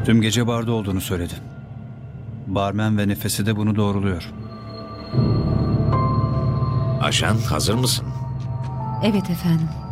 Tüm gece barda olduğunu söyledi. Barmen ve nefesi de bunu doğruluyor. Ajan, hazır mısın? Evet efendim.